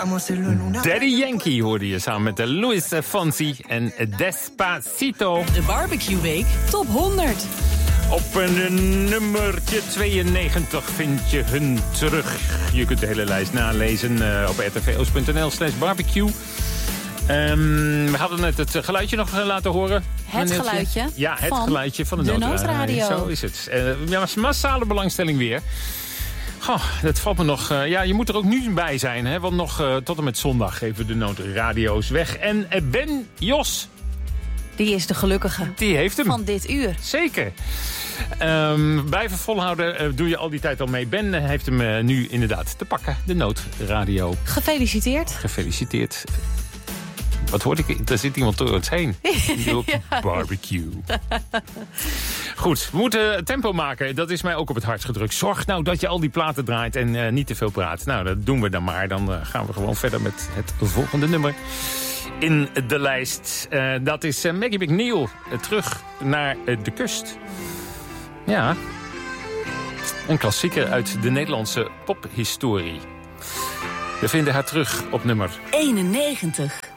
Daddy Yankee hoorde je samen met Luis Fonsi en Despacito. De Barbecue Week Top 100. Op een nummertje 92 vind je hun terug. Je kunt de hele lijst nalezen op rtvos.nl/barbecue. We hadden net het geluidje nog laten horen. Het geluidje? Ja, het geluidje van de noodradio. Zo is het. Massale belangstelling weer. Goh, dat valt me nog. Je moet er ook nu bij zijn, hè? Want nog tot en met zondag geven we de noodradio's weg. En Ben Jos, die is de gelukkige. Die heeft hem. Van dit uur. Zeker. Blijven volhouden, doe je al die tijd al mee. Ben heeft hem nu inderdaad te pakken, de noodradio. Gefeliciteerd. Gefeliciteerd. Wat hoorde ik? Daar zit iemand door ons heen. Ja. Barbecue. Goed, we moeten tempo maken. Dat is mij ook op het hart gedrukt. Zorg nou dat je al die platen draait en niet te veel praat. Nou, dat doen we dan maar. Dan gaan we gewoon verder met het volgende nummer in de lijst. Dat is Maggie McNeil. Terug naar de kust. Ja. Een klassieker uit de Nederlandse pophistorie. We vinden haar terug op nummer 91.